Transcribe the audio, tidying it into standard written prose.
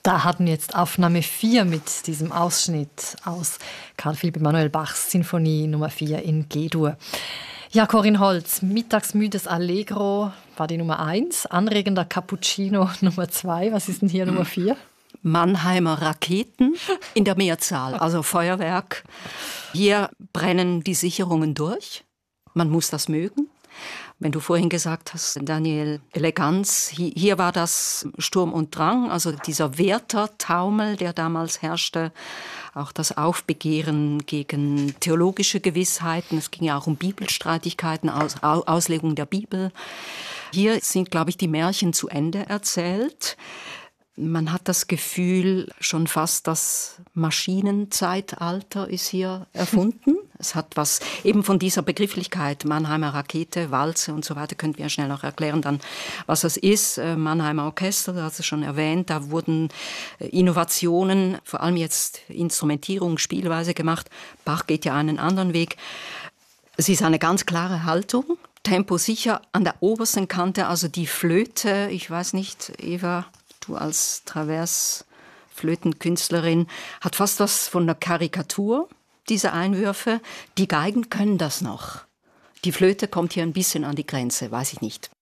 Da hatten jetzt Aufnahme 4 mit diesem Ausschnitt aus Karl Philipp Emanuel Bachs Sinfonie Nummer 4 in G-Dur. Ja, Corinne Holz, mittagsmüdes Allegro war die Nummer 1, anregender Cappuccino Nummer 2. Was ist denn hier Nummer 4? Mannheimer Raketen in der Mehrzahl, also Feuerwerk. Hier brennen die Sicherungen durch. Man muss das mögen. Wenn du vorhin gesagt hast, Daniel, Eleganz, hier war das Sturm und Drang, also dieser Werther-Taumel, der damals herrschte, auch das Aufbegehren gegen theologische Gewissheiten. Es ging ja auch um Bibelstreitigkeiten, Auslegung der Bibel. Hier sind, glaube ich, die Märchen zu Ende erzählt. Man hat das Gefühl, schon fast das Maschinenzeitalter ist hier erfunden. Es hat was eben von dieser Begrifflichkeit, Mannheimer Rakete, Walze und so weiter, könnten wir schnell noch erklären dann, was das ist. Mannheimer Orchester, das hast du schon erwähnt, da wurden Innovationen, vor allem jetzt Instrumentierung, Spielweise gemacht. Bach geht ja einen anderen Weg. Es ist eine ganz klare Haltung, Tempo sicher an der obersten Kante, also die Flöte, ich weiß nicht, Eva, du als Travers-Flötenkünstlerin, hat fast was von einer Karikatur, diese Einwürfe. Die Geigen können das noch. Die Flöte kommt hier ein bisschen an die Grenze, weiß ich nicht.